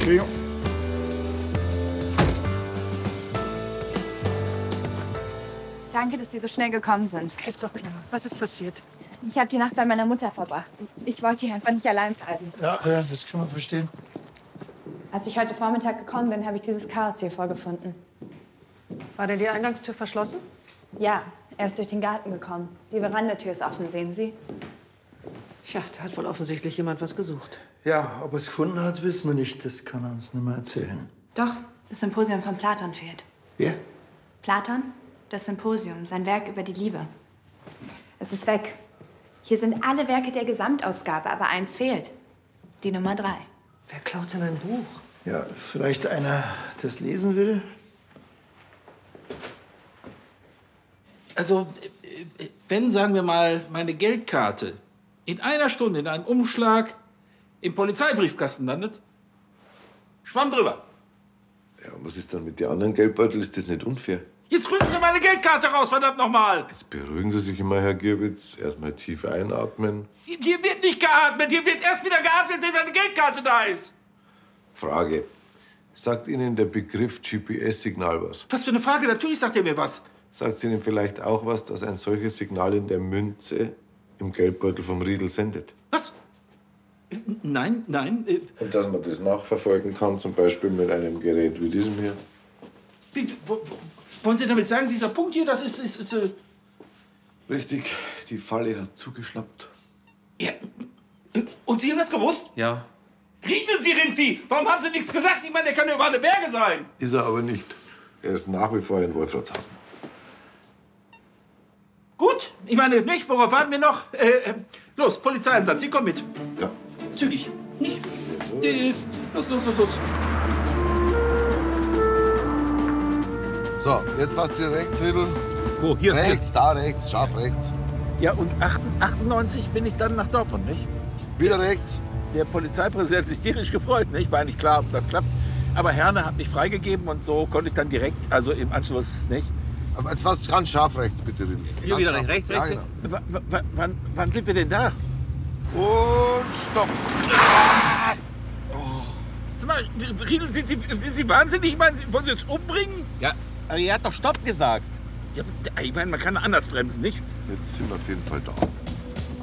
Entschuldigung. Danke, dass Sie so schnell gekommen sind. Ist doch klar. Was ist passiert? Ich habe die Nacht bei meiner Mutter verbracht. Ich wollte hier einfach nicht allein bleiben. Ja, das kann man verstehen. Als ich heute Vormittag gekommen bin, habe ich dieses Chaos hier vorgefunden. War denn die Eingangstür verschlossen? Ja, er ist durch den Garten gekommen. Die Verandatür ist offen, sehen Sie? Ja, da hat wohl offensichtlich jemand was gesucht. Ja, ob er es gefunden hat, wissen wir nicht. Das kann er uns nicht mehr erzählen. Doch, das Symposium von Platon fehlt. Wer? Platon? Das Symposium, sein Werk über die Liebe. Es ist weg. Hier sind alle Werke der Gesamtausgabe, aber eins fehlt. Die Nummer 3. Wer klaut denn ein Buch? Ja, vielleicht einer, der es lesen will. Also, wenn, sagen wir mal, meine Geldkarte in einer Stunde in einem Umschlag im Polizeibriefkasten landet, Schwamm drüber. Ja, und was ist dann mit den anderen Geldbeuteln? Ist das nicht unfair? Jetzt rücken Sie meine Geldkarte raus, verdammt nochmal! Jetzt beruhigen Sie sich immer, Herr Gierbitz. Erstmal tief einatmen. Hier wird nicht geatmet, hier wird erst wieder geatmet, wenn meine Geldkarte da ist. Frage. Sagt Ihnen der Begriff GPS-Signal was? Was für eine Frage, natürlich sagt er mir was. Sagt Ihnen vielleicht auch was, dass ein solches Signal in der Münze im Geldbeutel vom Riedel sendet? Was? Nein. Und dass man das nachverfolgen kann, zum Beispiel mit einem Gerät wie diesem hier? Wollen Sie damit sagen, dieser Punkt hier, das ist Richtig, die Falle hat zugeschnappt. Ja. Und Sie haben das gewusst? Ja. Riechen Sie, Rindvieh! Warum haben Sie nichts gesagt? Ich meine, der kann ja über alle Berge sein. Ist er aber nicht. Er ist nach wie vor in Wolfratshausen. Gut, ich meine, nicht, worauf warten wir noch? Los, Polizeieinsatz, Sie kommen mit. Ja. Zügig. Nicht? Los. So, jetzt fast hier rechts, Riedel. Wo? Hier? Rechts, da rechts, scharf rechts. Ja, und 98 bin ich dann nach Dortmund, nicht? Wieder rechts. Der Polizeipräsident hat sich tierisch gefreut, nicht? War nicht klar, ob das klappt. Aber Herne hat mich freigegeben und so konnte ich dann direkt, also im Anschluss, nicht? Aber jetzt fast ganz scharf rechts, bitte, Riedel. Hier wieder rechts. Ja, genau. Wann sind wir denn da? Und stopp. Sag mal, Riedel, sind Sie wahnsinnig? Ich meine, wollen Sie uns umbringen? Ja, aber er hat doch Stopp gesagt. Ja, ich meine, man kann anders bremsen, nicht? Jetzt sind wir auf jeden Fall da.